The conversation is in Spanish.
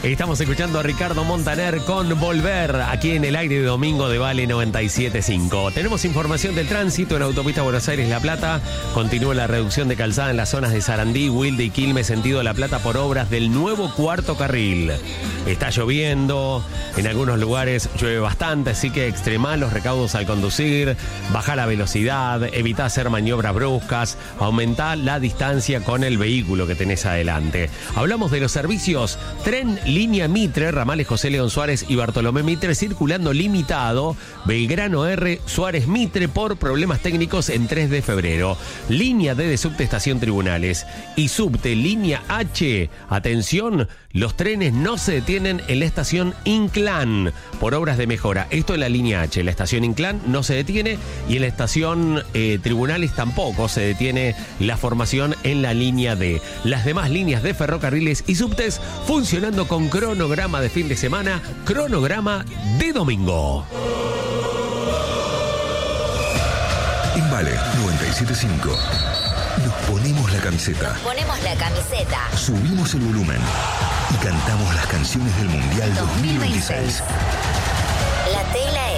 Estamos escuchando a Ricardo Montaner con Volver, aquí en el aire de domingo de Vale 97.5. Tenemos información del tránsito en autopista Buenos Aires-La Plata. Continúa la reducción de calzada en las zonas de Sarandí, Wilde y Quilmes, sentido La Plata, por obras del nuevo cuarto carril. Está lloviendo, en algunos lugares llueve bastante, así que extremá los recaudos al conducir, baja la velocidad, evita hacer maniobras bruscas, aumenta la distancia con el vehículo que tenés adelante. Hablamos de los servicios Tren Línea Mitre, ramales José León Suárez y Bartolomé Mitre, circulando limitado, Belgrano R, Suárez Mitre, por problemas técnicos en 3 de febrero. Línea D de subte Estación Tribunales y subte Línea H, atención, los trenes no se detienen en la estación Inclán por obras de mejora. Esto en la línea H, la estación Inclán no se detiene y en la estación Tribunales tampoco se detiene la formación en la línea D. Las demás líneas de ferrocarriles y subtes funcionando con cronograma de fin de semana, cronograma de domingo. En Vale 97.5 nos ponemos la camiseta. Subimos el volumen y cantamos las canciones del Mundial 2026. La tela